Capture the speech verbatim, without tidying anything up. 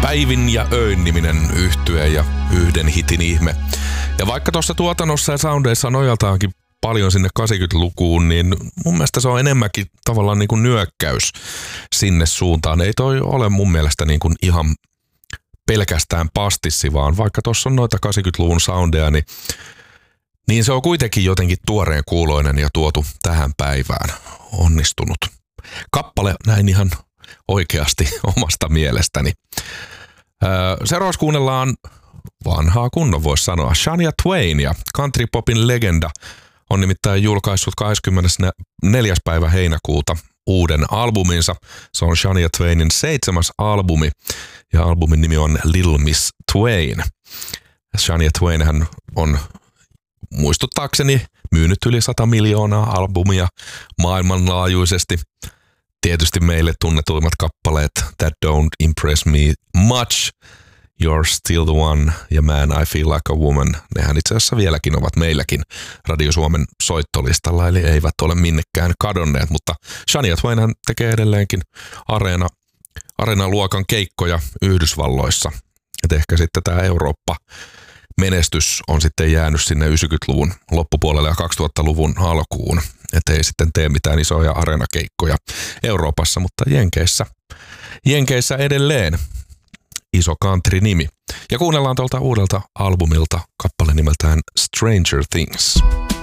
Päivin ja öin niminen yhtye ja yhden hitin ihme. Ja vaikka tuossa tuotannossa ja soundeissa nojaltaankin paljon sinne kahdeksankymmentälukuun, niin mun mielestä se on enemmänkin tavallaan niin kuin nyökkäys sinne suuntaan. Ei toi ole mun mielestä niin kuin ihan pelkästään pastissi, vaan vaikka tuossa on noita kahdeksankymmentäluvun soundeja, niin, niin se on kuitenkin jotenkin tuoreen kuuloinen ja tuotu tähän päivään. Onnistunut kappale näin ihan oikeasti omasta mielestäni. Öö, seuraavaksi kuunnellaan vanhaa kunnon, voisi sanoa. Shania Twain ja countrypopin legenda on nimittäin julkaissut kahdeskymmenesneljäs päivä heinäkuuta uuden albuminsa. Se on Shania Twainin seitsemäs albumi ja albumin nimi on Little Miss Twain. Shania Twain hän on muistuttaakseni myynyt yli sata miljoonaa albumia maailmanlaajuisesti. Tietysti meille tunnetuimmat kappaleet That Don't Impress Me Much, You're Still the One ja Man I Feel Like a Woman. Nehän itse asiassa vieläkin ovat meilläkin Radio Suomen soittolistalla, eli eivät ole minnekään kadonneet, mutta Shania Twainhan tekee edelleenkin areena, areenaluokan keikkoja Yhdysvalloissa. Et ehkä sitten tämä Eurooppa menestys on sitten jäänyt sinne yhdeksänkymmentäluvun loppupuolelle ja kaksituhattaluvun alkuun. Että ei sitten tee mitään isoja areenakeikkoja Euroopassa, mutta Jenkeissä, Jenkeissä edelleen iso country-nimi. Ja kuunnellaan tuolta uudelta albumilta kappale nimeltään Stranger Things.